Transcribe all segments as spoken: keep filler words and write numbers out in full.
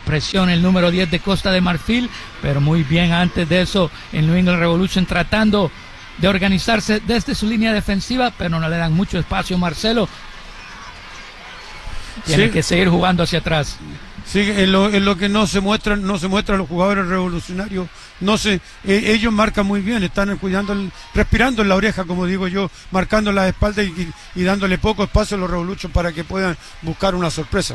presión el número diez de Costa de Marfil, pero muy bien antes de eso el New England Revolution tratando de organizarse desde su línea defensiva, pero no le dan mucho espacio. Marcelo tiene sí. que seguir jugando hacia atrás. Sí, en lo, en lo que no se muestran, no se muestran los jugadores revolucionarios, no se, eh, ellos marcan muy bien, están cuidando, el, respirando en la oreja, como digo yo, marcando la espalda y, y, y dándole poco espacio a los Revolution para que puedan buscar una sorpresa.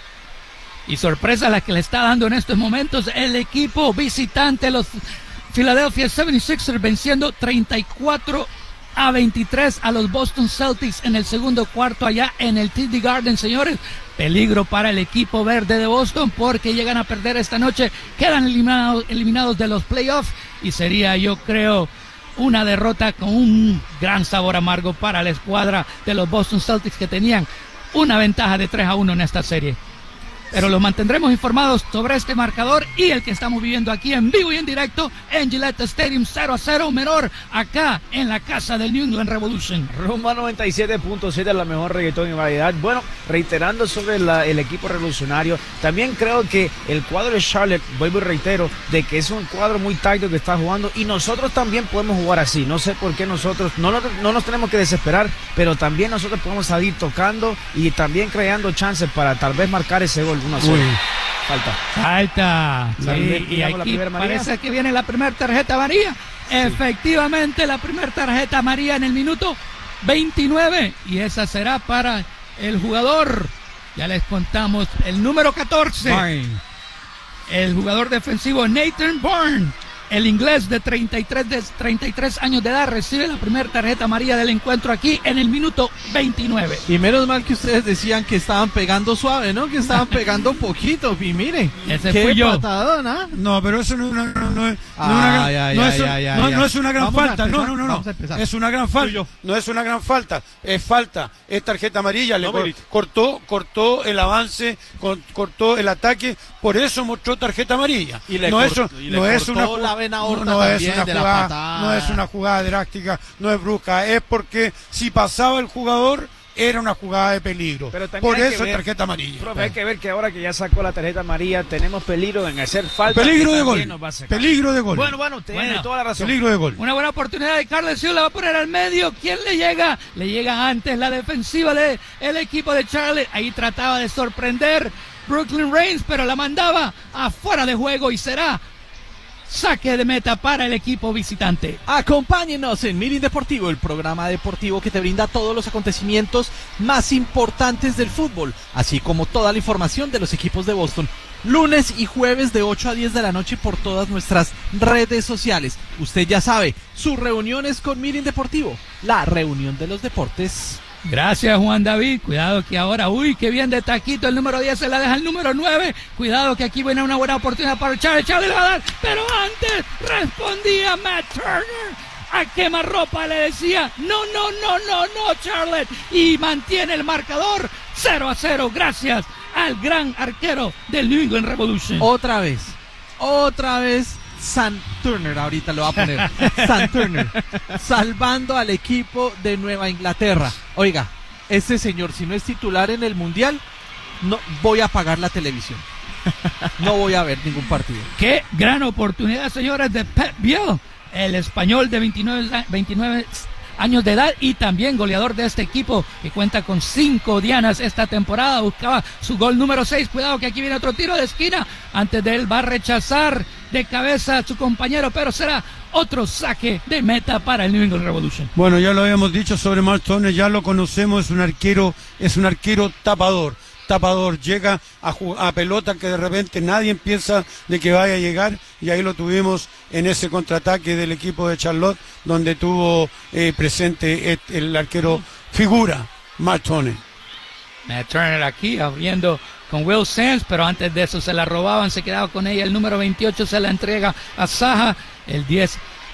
Y sorpresa la que le está dando en estos momentos el equipo visitante, los Philadelphia setenta y seis ers, venciendo treinta y cuatro a veintitrés a los Boston Celtics en el segundo cuarto allá en el T D Garden, señores. Peligro para el equipo verde de Boston porque llegan a perder esta noche, quedan eliminados, eliminados de los playoffs y sería, yo creo, una derrota con un gran sabor amargo para la escuadra de los Boston Celtics, que tenían una ventaja de tres a uno en esta serie. Pero los mantendremos informados sobre este marcador y el que estamos viviendo aquí en vivo y en directo en Gillette Stadium, cero a cero menor, acá en la casa del New England Revolution. Rumba noventa y siete punto siete, la mejor reggaetón y variedad. Bueno, reiterando sobre la, el equipo revolucionario, también creo que el cuadro de Charlotte, vuelvo y reitero, de que es un cuadro muy táctico que está jugando y nosotros también podemos jugar así. No sé por qué nosotros, no, no, no nos tenemos que desesperar, pero también nosotros podemos salir tocando y también creando chances para tal vez marcar ese gol. Uy, falta. Falta. Sí, y aquí parece que viene la primera tarjeta amarilla. Sí. Efectivamente, la primera tarjeta amarilla en el minuto veintinueve. Y esa será para el jugador. Ya les contamos el número catorce. Bye. El jugador defensivo Nathan Bourne. El inglés de treinta y tres, de treinta y tres años de edad recibe la primera tarjeta amarilla del encuentro aquí en el minuto veintinueve. Y menos mal que ustedes decían que estaban pegando suave, ¿no? Que estaban pegando poquito. Y miren, ese fui yo. Patadón, ¿eh? No, pero eso no, no, no, no, es, no, ay, una, ay, no, ay, es, ay, no, ay, no es una gran Vamos falta. No, no, no, no. Es una gran falta. No es una gran falta. Es falta. Es tarjeta amarilla. No, Le cortó, cortó el avance, cortó el ataque. Por eso mostró tarjeta amarilla. Y le no, cortó, eso, y le no es una la no, no es una jugada, no es una jugada drástica, no es brusca, es porque si pasaba el jugador era una jugada de peligro. Por eso ver, tarjeta amarilla. Profe, hay que ver que ahora que ya sacó la tarjeta amarilla tenemos peligro en hacer falta. Peligro de gol. Peligro de gol. Bueno, bueno, usted bueno, tiene toda la razón. Peligro de gol. Una buena oportunidad de Carles Hill, la va a poner al medio. ¿Quién le llega? Le llega antes la defensiva del equipo de Charlotte. Ahí trataba de sorprender Brooklyn Reigns, pero la mandaba afuera de juego y será saque de meta para el equipo visitante. Acompáñenos en Mirin Deportivo, el programa deportivo que te brinda todos los acontecimientos más importantes del fútbol, así como toda la información de los equipos de Boston. Lunes y jueves de ocho a diez de la noche por todas nuestras redes sociales. Usted ya sabe, sus reuniones con Mirin Deportivo, la reunión de los deportes. Gracias, Juan David. Cuidado que ahora, uy, qué bien de taquito. El número diez se la deja el número nueve. Cuidado que aquí viene una buena oportunidad para Charlie. Charlie le va a dar, pero antes respondía Matt Turner. A quemarropa le decía, no, no, no, no, no, Charlotte. Y mantiene el marcador cero a cero. Gracias al gran arquero del New England Revolution. Otra vez, otra vez. Sam Turner, ahorita lo va a poner. Sam Turner, salvando al equipo de Nueva Inglaterra. Oiga, este señor, si no es titular en el Mundial, no voy a apagar la televisión. No voy a ver ningún partido. Qué gran oportunidad, señores, de Pep Biel, el español de veintinueve, veintinueve años de edad y también goleador de este equipo que cuenta con cinco dianas esta temporada. Buscaba su gol número seis. Cuidado que aquí viene otro tiro de esquina. Antes de él va a rechazar de cabeza a su compañero, pero será otro saque de meta para el New England Revolution. Bueno, ya lo habíamos dicho sobre Matt Turner, ya lo conocemos, es un arquero, es un arquero tapador. tapador, llega a, a pelota que de repente nadie piensa de que vaya a llegar, y ahí lo tuvimos en ese contraataque del equipo de Charlotte, donde tuvo eh, presente el, el arquero figura, Matt Turner. Matt Turner aquí abriendo con Will Sands, pero antes de eso se la robaban, se quedaba con ella, el número veintiocho se la entrega a Saha, el diez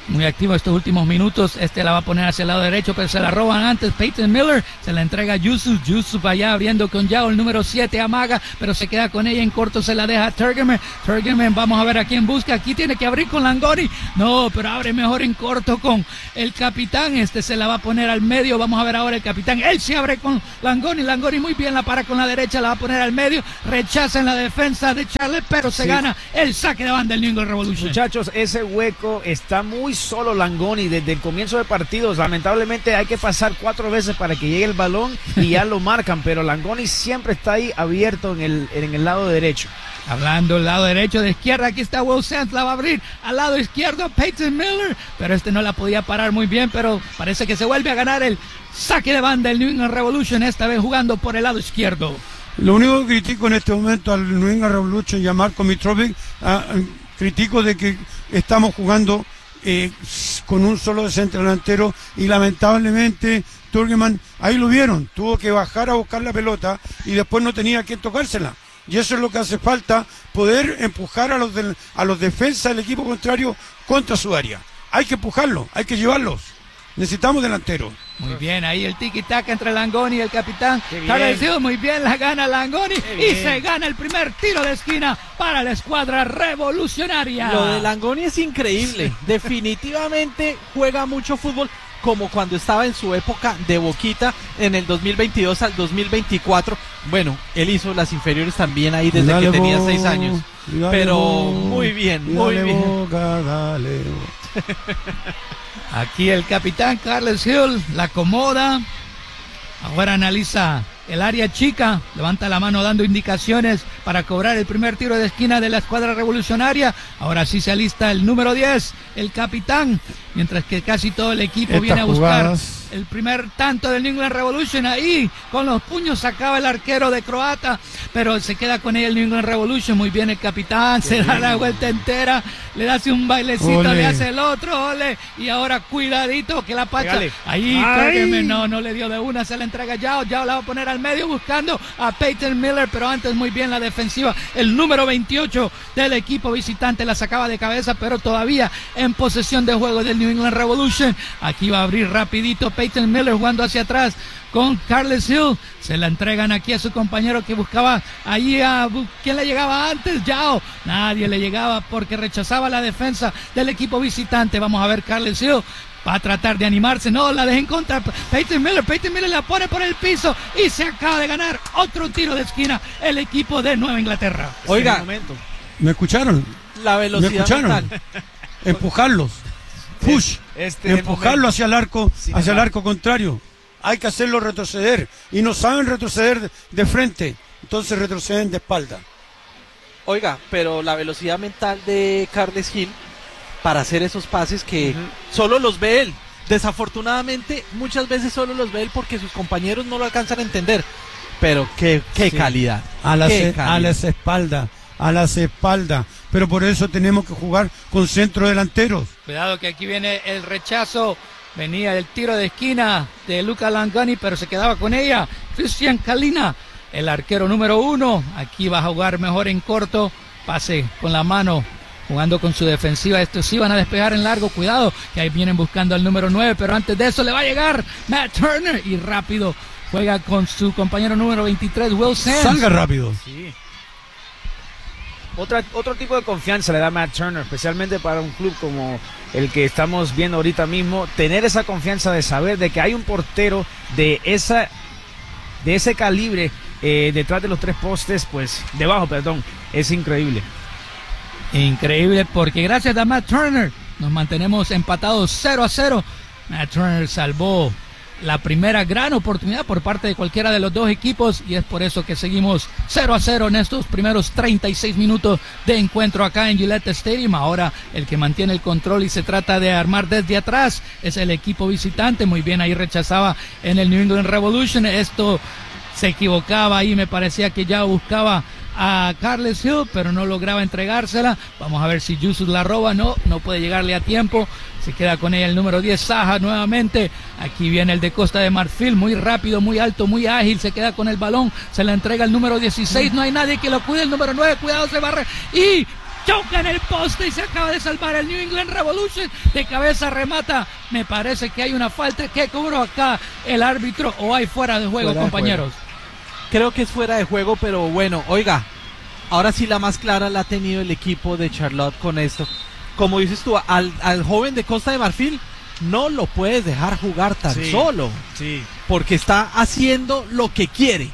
muy activo estos últimos minutos. Este la va a poner hacia el lado derecho, pero se la roban antes. Peyton Miller se la entrega a Yusuf. Yusuf allá abriendo con Yao, el número siete amaga, pero se queda con ella en corto, se la deja a Turgeman. Turgeman, vamos a ver a quién busca. Aquí tiene que abrir con Langoni. No, pero abre mejor en corto con el capitán. Este se la va a poner al medio. Vamos a ver ahora el capitán. Él se abre con Langoni. Langoni muy bien la para con la derecha, la va a poner al medio. Rechaza en la defensa de Charlotte, pero se sí. gana el saque de banda del New England Revolution. Muchachos, ese hueco está muy solo Langoni desde el comienzo de partidos. Lamentablemente hay que pasar cuatro veces para que llegue el balón y ya lo marcan, pero Langoni siempre está ahí abierto en el, en el lado derecho. Hablando del lado derecho, de izquierda, aquí está Will Sands, la va a abrir al lado izquierdo Peyton Miller, pero este no la podía parar muy bien, pero parece que se vuelve a ganar el saque de banda el New England Revolution, esta vez jugando por el lado izquierdo. Lo único que critico en este momento al New England Revolution y a Marco Mitrovic, uh, critico de que estamos jugando eh, con un solo centro delantero y lamentablemente Turgeman, ahí lo vieron, tuvo que bajar a buscar la pelota y después no tenía que tocársela. Y eso es lo que hace falta, poder empujar a los, del, a los defensas del equipo contrario contra su área. Hay que empujarlos, hay que llevarlos. Necesitamos delanteros. Muy bien, ahí el tiki-taka entre Langoni y el capitán. Carles Hill, muy bien, la gana Langoni y se gana el primer tiro de esquina para la escuadra revolucionaria. Lo de Langoni es increíble. Definitivamente juega mucho fútbol, como cuando estaba en su época de Boquita en el dos mil veintidós al dos mil veinticuatro. Bueno, él hizo las inferiores también ahí desde dale que tenía bo, seis años. Pero bo, muy bien, muy bien. Boca, dale. Aquí el capitán Carles Hill la acomoda. Ahora analiza el área chica, levanta la mano dando indicaciones para cobrar el primer tiro de esquina de la escuadra revolucionaria. Ahora sí se alista el número diez, el capitán, mientras que casi todo el equipo Estas viene a buscar jugadas. El primer tanto del New England Revolution. Ahí con los puños sacaba el arquero de Croata, pero se queda con ella el New England Revolution. Muy bien el capitán, se da la vuelta entera, le hace un bailecito, ole. Le hace el otro, ole, y ahora cuidadito que la pacha. Pégale. Ahí Turgeman, no, no le dio de una, se la entrega Yao, Yao la va a poner al medio buscando a Peyton Miller, pero antes muy bien la defensiva, el número veintiocho del equipo visitante la sacaba de cabeza, pero todavía en posesión de juego del New England Revolution. Aquí va a abrir rapidito Peyton Miller jugando hacia atrás con Carles Hill, se la entregan aquí a su compañero que buscaba allí a ¿quién le llegaba antes? Yao, nadie le llegaba porque rechazaba la defensa del equipo visitante. Vamos a ver Carles Hill, va a tratar de animarse, no, la deja en contra Peyton Miller, Peyton Miller la pone por el piso y se acaba de ganar otro tiro de esquina el equipo de Nueva Inglaterra. Oiga, ¿me escucharon? La velocidad ¿Me escucharon? mental. Empujarlos, push, este empujarlo hacia el arco, sí, hacia el arco contrario. Hay que hacerlo retroceder y no saben retroceder de, de frente, entonces retroceden de espalda. Oiga, pero la velocidad mental de Carles Hill para hacer esos pases que uh-huh. solo los ve él. Desafortunadamente, muchas veces solo los ve él porque sus compañeros no lo alcanzan a entender. Pero qué, qué sí. calidad. A las, qué e- calidad. a las espaldas, a las espaldas. Pero por eso tenemos que jugar con centro delanteros. Cuidado que aquí viene el rechazo. Venía el tiro de esquina de Luca Langoni, pero se quedaba con ella Cristian Kalina, el arquero número uno. Aquí va a jugar mejor en corto. Pase con la mano, jugando con su defensiva. Estos sí van a despejar en largo, cuidado, que ahí vienen buscando al número nueve, pero antes de eso le va a llegar Matt Turner y rápido juega con su compañero número veintitrés, Will Sands. Salga rápido. Sí. Otra, otro tipo de confianza le da Matt Turner, especialmente para un club como el que estamos viendo ahorita mismo. Tener esa confianza de saber de que hay un portero de esa de ese calibre eh, detrás de los tres postes, pues debajo, perdón, es increíble. Increíble, porque gracias a Matt Turner nos mantenemos empatados cero a cero. Matt Turner salvó la primera gran oportunidad por parte de cualquiera de los dos equipos y es por eso que seguimos cero a cero en estos primeros treinta y seis minutos de encuentro acá en Gillette Stadium. Ahora el que mantiene el control y se trata de armar desde atrás es el equipo visitante. Muy bien, ahí rechazaba en el New England Revolution. Esto se equivocaba ahí, me parecía que ya buscaba a Carles Hill, pero no lograba entregársela. Vamos a ver si Yusuf la roba. No, no puede llegarle a tiempo. Se queda con ella el número diez, Saha nuevamente. Aquí viene el de Costa de Marfil, muy rápido, muy alto, muy ágil. Se queda con el balón, se la entrega el número dieciséis. No hay nadie que lo cuide. El número nueve, cuidado, se barre. Y choca en el poste y se acaba de salvar el New England Revolution. De cabeza remata. Me parece que hay una falta. ¿Qué cobró acá el árbitro o hay fuera de juego, fuera de compañeros? Juego. Creo que es fuera de juego, pero bueno, oiga, ahora sí la más clara la ha tenido el equipo de Charlotte con esto. Como dices tú, al, al joven de Costa de Marfil no lo puedes dejar jugar tan sí, solo. Sí. Porque está haciendo lo que quiere.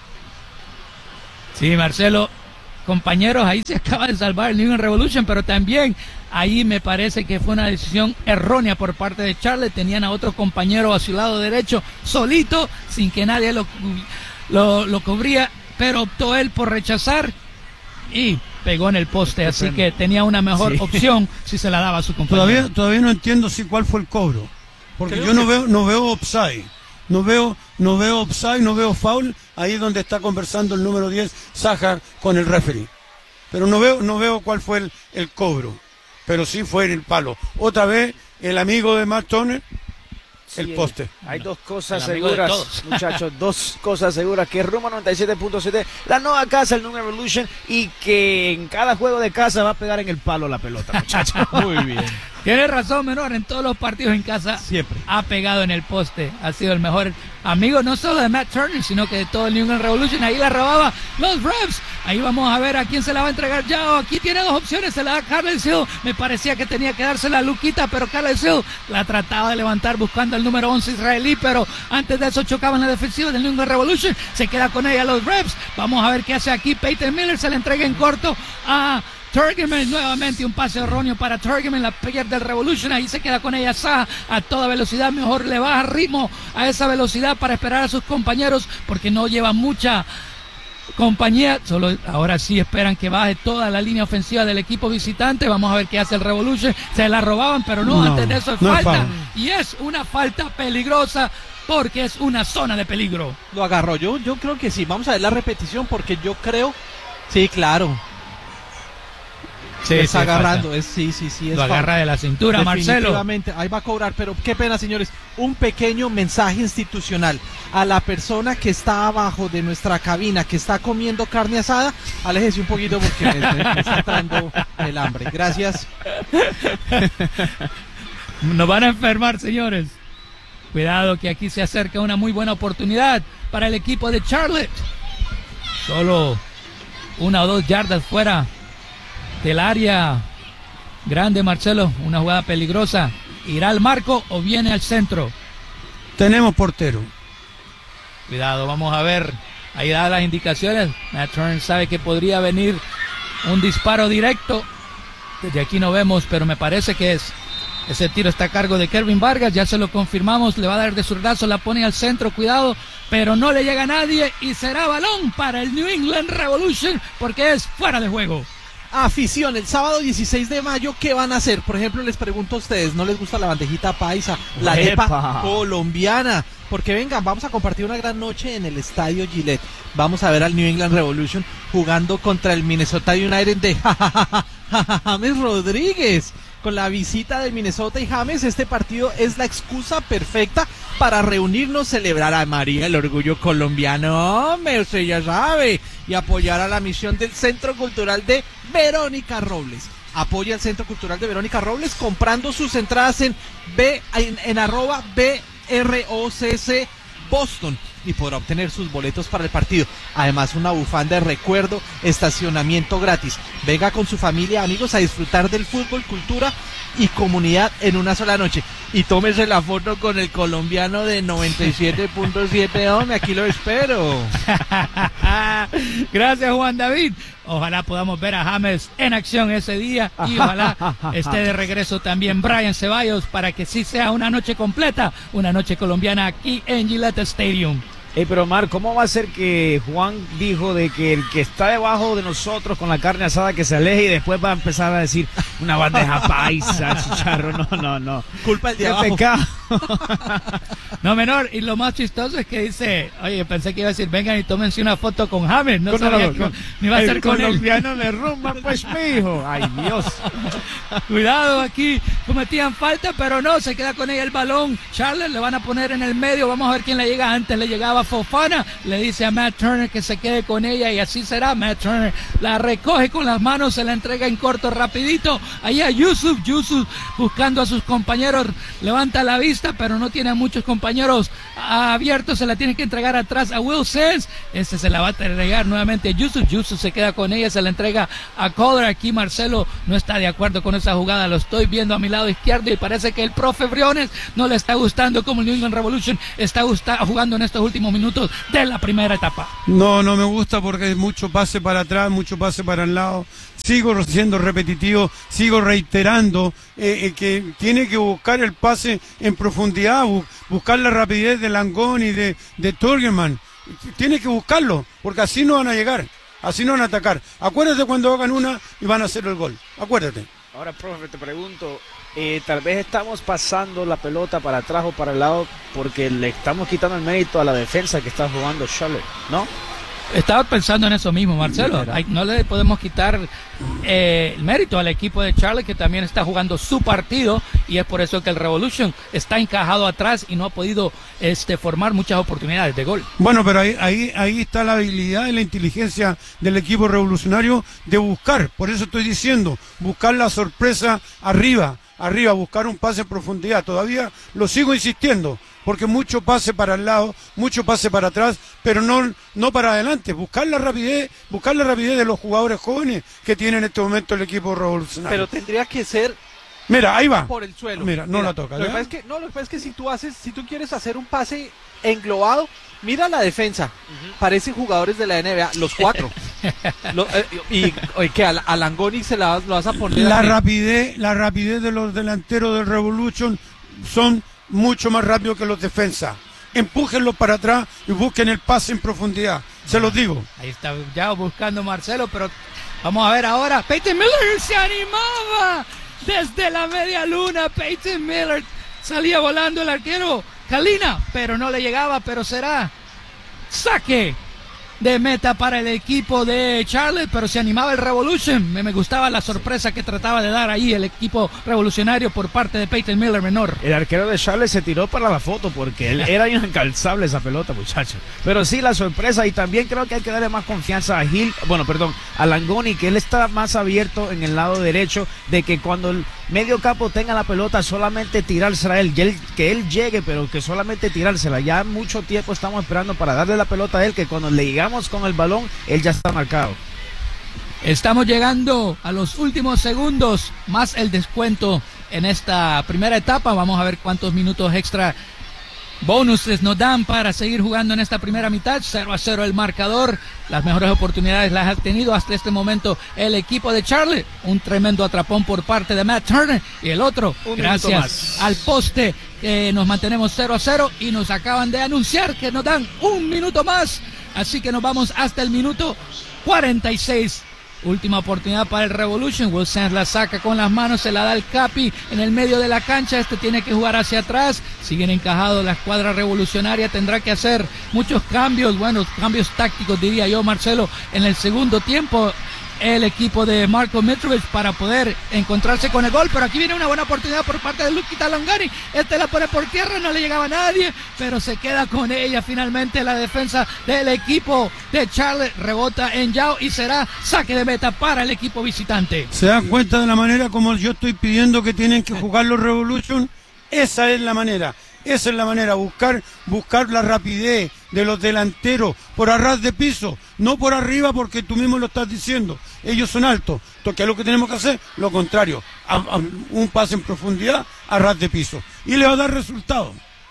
Sí, Marcelo, compañeros, ahí se acaba de salvar el New England Revolution, pero también ahí me parece que fue una decisión errónea por parte de Charlotte. Tenían a otro compañero a su lado derecho, solito, sin que nadie lo, lo, lo cubría, pero optó él por rechazar y pegó en el poste, así que tenía una mejor sí. opción si se la daba a su compañero. Todavía, todavía no entiendo si cuál fue el cobro, porque Creo yo no que... veo, no veo offside. No veo, no veo offside, no veo foul, ahí es donde está conversando el número diez, Saja, con el referee. Pero no veo, no veo cuál fue el, el cobro, pero sí fue en el palo. Otra vez, el amigo de Matt Turner, sí, el poste. Eh, hay dos cosas seguras, muchachos, dos cosas seguras, que Roma noventa y siete punto siete, la nueva casa, el New England Revolution, y que en cada juego de casa va a pegar en el palo la pelota, muchachos. Muy bien. Tiene razón, menor, en todos los partidos en casa siempre ha pegado en el poste, ha sido el mejor amigo no solo de Matt Turner, sino que de todo el New England Revolution. Ahí la robaba los Revs, ahí vamos a ver a quién se la va a entregar ya. Aquí tiene dos opciones, se la da Carles Hill, me parecía que tenía que dársela a Luquita, pero Carles Hill la trataba de levantar buscando el número once israelí, pero antes de eso chocaban la defensiva del New England Revolution, se queda con ella los Revs. Vamos a ver qué hace aquí Peyton Miller, se le entrega en corto a Turgeman, nuevamente un pase erróneo para Turgeman, la player del Revolution, ahí se queda con ella Saja a toda velocidad, mejor le baja ritmo a esa velocidad para esperar a sus compañeros, porque no lleva mucha compañía, solo ahora sí esperan que baje toda la línea ofensiva del equipo visitante. Vamos a ver qué hace el Revolution, se la robaban, pero no, no antes de eso es no falta, es y es una falta peligrosa, porque es una zona de peligro. Lo agarró, yo, yo creo que sí, vamos a ver la repetición, porque yo creo, sí, claro. Sí, está sí, agarrando, es, sí, sí, sí. Es lo agarra falta de la cintura, Marcelo. Ahí va a cobrar, pero qué pena, señores. Un pequeño mensaje institucional a la persona que está abajo de nuestra cabina, que está comiendo carne asada. Aléjese un poquito porque me, me, me está entrando el hambre. Gracias. Nos van a enfermar, señores. Cuidado que aquí se acerca una muy buena oportunidad para el equipo de Charlotte. Solo una o dos yardas fuera del área grande, Marcelo, una jugada peligrosa. ¿Irá al marco o viene al centro? Tenemos portero. Cuidado, vamos a ver. Ahí da las indicaciones. Matt Turner sabe que podría venir un disparo directo. Desde aquí no vemos, pero me parece que es. Ese tiro está a cargo de Kelvin Vargas, ya se lo confirmamos, le va a dar de zurdazo, la pone al centro, cuidado, pero no le llega a nadie y será balón para el New England Revolution porque es fuera de juego. Afición, el sábado dieciséis de mayo, ¿qué van a hacer? Por ejemplo, les pregunto a ustedes, ¿no les gusta la bandejita paisa, la arepa colombiana? Porque vengan, vamos a compartir una gran noche en el estadio Gillette. Vamos a ver al New England Revolution jugando contra el Minnesota United de James Rodríguez. Con la visita de Minnesota y James, este partido es la excusa perfecta para reunirnos, celebrar a María el orgullo colombiano, hombre, usted ya sabe, y apoyar a la misión del Centro Cultural de Verónica Robles. Apoya el Centro Cultural de Verónica Robles comprando sus entradas en B, en, en arroba B R O C C Boston y podrá obtener sus boletos para el partido. Además, una bufanda de recuerdo, estacionamiento gratis. Venga con su familia, amigos, a disfrutar del fútbol, cultura y comunidad en una sola noche. Y tómese la foto con el colombiano de noventa y siete punto siete. Hombre, aquí lo espero. Gracias, Juan David. Ojalá podamos ver a James en acción ese día y ojalá esté de regreso también Brian Ceballos para que sí sea una noche completa, una noche colombiana aquí en Gillette Stadium. Hey, pero Omar, ¿cómo va a ser que Juan dijo de que el que está debajo de nosotros con la carne asada que se aleje y después va a empezar a decir una bandeja paisa, chicharro? No, no, no. Culpa el de abajo. Pecado. No, menor, y lo más chistoso es que dice, oye, pensé que iba a decir, vengan y tómense una foto con James, no con sabía no, que con, ni iba a ser con él. El colombiano le rumba, pues, mijo. Ay, Dios. Cuidado aquí, cometían falta, pero no, se queda con ella el balón. Charlotte le van a poner en el medio, vamos a ver quién le llega. Antes le llegaba Fofana, le dice a Matt Turner que se quede con ella y así será. Matt Turner la recoge con las manos, se la entrega en corto rapidito. Ahí a Yusuf, Yusuf buscando a sus compañeros, levanta la vista, pero no tiene a muchos compañeros abiertos, se la tiene que entregar atrás a Will Sands. Este se la va a entregar nuevamente a Yusuf, Yusuf se queda con ella, se la entrega a Kohler. Aquí Marcelo no está de acuerdo con esa jugada, lo estoy viendo a mi lado izquierdo y parece que el profe Briones no le está gustando como el New England Revolution está gusta, jugando en estos últimos minutos de la primera etapa. No, no me gusta porque hay mucho pase para atrás, mucho pase para el lado. Sigo siendo repetitivo, sigo reiterando eh, eh, que tiene que buscar el pase en profundidad, bu- buscar la rapidez de Langón y de, de Turgerman. Tiene que buscarlo, porque así no van a llegar, así no van a atacar. Acuérdate cuando hagan una y van a hacer el gol, acuérdate. Ahora, profe, te pregunto, eh, tal vez estamos pasando la pelota para atrás o para el lado porque le estamos quitando el mérito a la defensa que está jugando Charlotte, ¿no? Estaba pensando en eso mismo, Marcelo. Ay, no le podemos quitar eh, el mérito al equipo de Charlotte, que también está jugando su partido, y es por eso que el Revolution está encajado atrás y no ha podido este, formar muchas oportunidades de gol. Bueno, pero ahí, ahí, ahí está la habilidad y la inteligencia del equipo revolucionario de buscar, por eso estoy diciendo, buscar la sorpresa arriba, arriba, buscar un pase en profundidad. Todavía lo sigo insistiendo, porque mucho pase para el lado, mucho pase para atrás, pero no, no para adelante. Buscar la rapidez, buscar la rapidez de los jugadores jóvenes que tiene en este momento el equipo revolucionario. Pero tendría que ser Mira, ahí va. por el suelo. Mira, no Mira, la toca. Lo que ¿ya? pasa es que, no, lo que pasa es que si tú haces, si tú quieres hacer un pase englobado, mira la defensa. Uh-huh. Parecen jugadores de la N B A, los cuatro. Lo, eh, y oye, que a, a Langoni se la lo vas a poner. La aquí. rapidez, la rapidez de los delanteros del Revolution son mucho más rápidos que los defensas. Empújenlos para atrás y busquen el pase en profundidad. Se los digo. Ahí está ya buscando Marcelo, pero vamos a ver ahora. Peyton Miller se animaba desde la media luna. Peyton Miller salía volando el arquero Kalina, pero no le llegaba, pero será saque de meta para el equipo de Charlotte, pero se animaba el Revolution. Me, me gustaba la sorpresa que trataba de dar ahí el equipo revolucionario por parte de Peyton Miller menor. El arquero de Charlotte se tiró para la foto porque él era inalcanzable esa pelota, muchachos. Pero sí, la sorpresa, y también creo que hay que darle más confianza a Hill, bueno, perdón, a Langoni, que él está más abierto en el lado derecho, de que cuando el medio campo tenga la pelota, solamente tirársela a él, y él, que él llegue, pero que solamente tirársela. Ya mucho tiempo estamos esperando para darle la pelota a él, que cuando le llegamos con el balón, él ya está marcado. Estamos llegando a los últimos segundos, más el descuento en esta primera etapa. Vamos a ver cuántos minutos extra bonuses nos dan para seguir jugando en esta primera mitad. Cero a cero el marcador. Las mejores oportunidades las ha tenido hasta este momento el equipo de Charlotte. Un tremendo atrapón por parte de Matt Turner, y el otro, Un gracias al poste, que nos mantenemos cero a cero, y nos acaban de anunciar que nos dan un minuto más. Así que nos vamos hasta el minuto cuarenta y seis. Última oportunidad para el Revolution. Will Sands la saca con las manos, se la da el Capi en el medio de la cancha. Este tiene que jugar hacia atrás. Siguen encajados la escuadra revolucionaria. Tendrá que hacer muchos cambios, bueno, cambios tácticos, diría yo, Marcelo, en el segundo tiempo, el equipo de Marko Mitrovic, para poder encontrarse con el gol. Pero aquí viene una buena oportunidad por parte de Lukita Langani. Este la pone por tierra, no le llegaba a nadie, pero se queda con ella finalmente la defensa del equipo de Charlotte. Rebota en Yao y será saque de meta para el equipo visitante. ¿Se dan cuenta de la manera como yo estoy pidiendo que tienen que jugar los Revolution? Esa es la manera. Esa es la manera, buscar, buscar la rapidez de los delanteros por a ras de piso, no por arriba, porque tú mismo lo estás diciendo. Ellos son altos. Entonces, ¿qué es lo que tenemos que hacer? Lo contrario, a, a, un pase en profundidad a ras de piso. Y le va a dar resultado.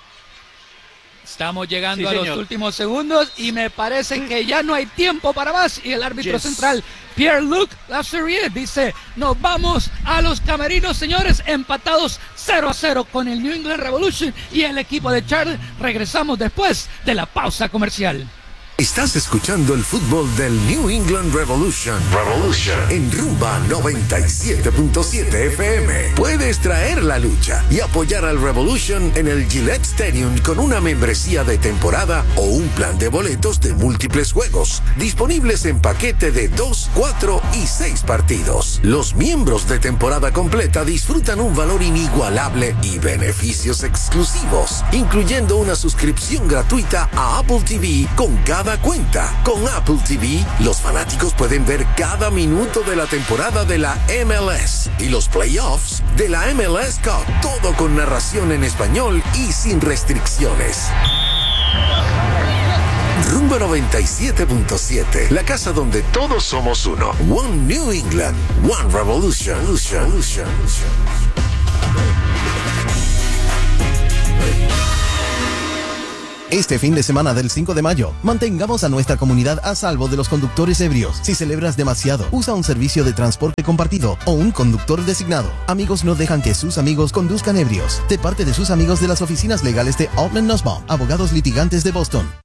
Estamos llegando Sí, a señor. los últimos segundos y me parece que ya no hay tiempo para más. Y el árbitro Yes. central, Pierre-Luc Lasserie, dice: nos vamos a los camerinos, señores, empatados cero a cero con el New England Revolution y el equipo de Charlotte. Regresamos después de la pausa comercial. Estás escuchando el fútbol del New England Revolution. Revolution. En Rumba noventa y siete punto siete F M. Puedes traer la lucha y apoyar al Revolution en el Gillette Stadium con una membresía de temporada o un plan de boletos de múltiples juegos. Disponibles en paquete de dos, cuatro y seis partidos. Los miembros de temporada completa disfrutan un valor inigualable y beneficios exclusivos, incluyendo una suscripción gratuita a Apple T V con cada cuenta. Con Apple T V, los fanáticos pueden ver cada minuto de la temporada de la M L S y los playoffs de la M L S Cup, todo con narración en español y sin restricciones. Rumba noventa y siete punto siete, la casa donde todos somos uno. One New England, One Revolution. Revolution, Revolution, Revolution. Este fin de semana del cinco de mayo, mantengamos a nuestra comunidad a salvo de los conductores ebrios. Si celebras demasiado, usa un servicio de transporte compartido o un conductor designado. Amigos no dejan que sus amigos conduzcan ebrios. De parte de sus amigos de las oficinas legales de Altman Nussbaum, abogados litigantes de Boston.